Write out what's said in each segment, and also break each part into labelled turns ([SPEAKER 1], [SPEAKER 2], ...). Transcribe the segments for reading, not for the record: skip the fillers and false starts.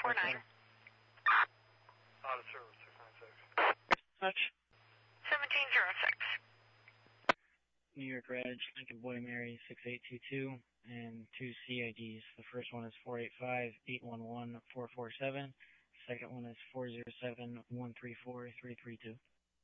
[SPEAKER 1] 649.
[SPEAKER 2] Out of service, 696.
[SPEAKER 3] Touch.
[SPEAKER 1] 1706.
[SPEAKER 3] New York Reg, Lincoln Boy Mary 6822, and 2 CIDs. The first one is 485-811-447. Second one is 407-134-332.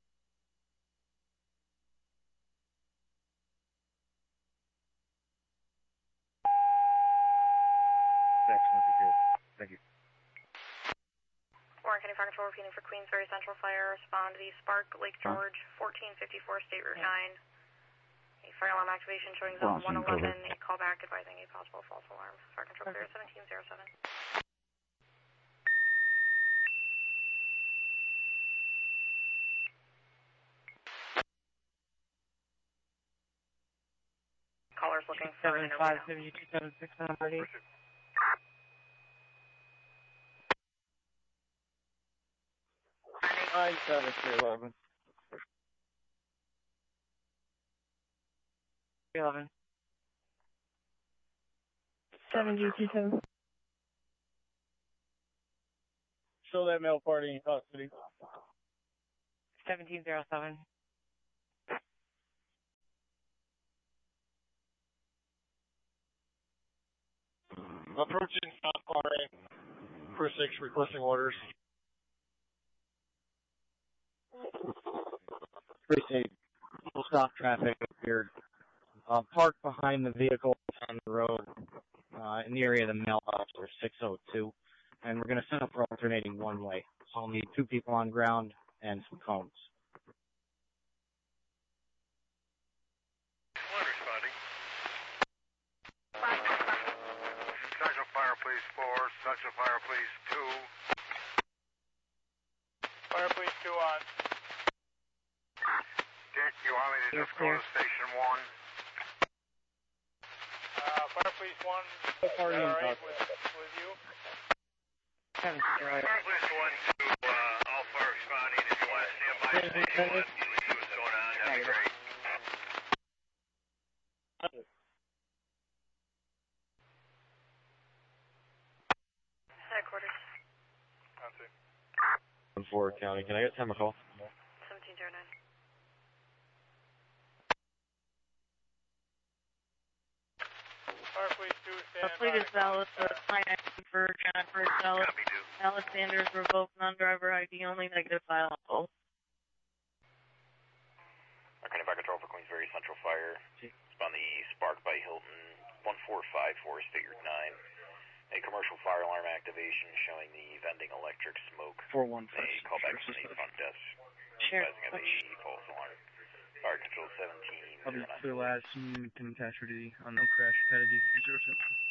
[SPEAKER 4] Excellent, good. Thank you.
[SPEAKER 1] Warren County Fire Control repeating for Queensbury Central Fire. Respond to the Spark, Lake George, 1454 State Route 9. A fire alarm activation showing zone 111. A call back advising a possible false alarm. Fire Control clear 1707. Callers looking for an
[SPEAKER 3] 75-7276 on ready.
[SPEAKER 4] I 7311.
[SPEAKER 3] 11.
[SPEAKER 5] 7227.
[SPEAKER 4] Show that male party in custody.
[SPEAKER 3] 1707.
[SPEAKER 4] Approaching South Monterey. For 6 requesting orders. Precinct. People stop traffic appeared. Parked behind the vehicle on the road in the area of the mailbox for 602. And we're going to set up for alternating one way. So I'll need 2 people on ground and some cones.
[SPEAKER 2] Responding. Central Fire Police 4, Central Fire Police 2.
[SPEAKER 4] Fire Police 2 on.
[SPEAKER 2] Dick, you want me to just go to Station 1?
[SPEAKER 4] Fire Police 1, is that alright with you?
[SPEAKER 3] Sounds right.
[SPEAKER 2] Fire Police 1 to all fire responding. If you want to stand by Station 1, you can see what's going on. That'd be great.
[SPEAKER 1] Headquarters.
[SPEAKER 2] That's it.
[SPEAKER 4] 4 County, can I get time to call?
[SPEAKER 1] 1709.
[SPEAKER 4] Fire Police 2, stand by.
[SPEAKER 5] Fleet is valid for finance for Jennifer Dallas.
[SPEAKER 2] Copy, dude.
[SPEAKER 5] Alexander's revoked non-driver ID only, negative file on both.
[SPEAKER 6] County Fire Control for Queensbury Central Fire. It's on the Spark by Hilton, 1454 State Route 9. A commercial fire alarm activation showing the vending electric smoke.
[SPEAKER 3] 415.
[SPEAKER 6] A callback from the front desk. Advising of a false alarm. Fire Control 1709.
[SPEAKER 3] I'll be clear last and can cash for duty on no crash, Cata D 0